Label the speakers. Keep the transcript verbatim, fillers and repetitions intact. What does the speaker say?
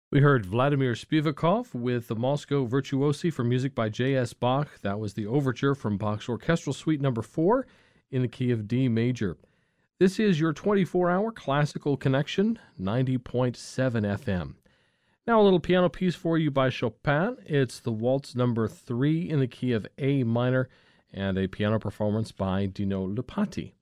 Speaker 1: We heard Vladimir Spivakov with the Moscow Virtuosi for music by J S. Bach. That was the overture from Bach's Orchestral Suite number four in the key of D major. This is your twenty-four hour classical connection, ninety point seven F M. Now a little piano piece for you by Chopin. It's the Waltz number three in the key of A minor and a piano performance by Dino Lupati.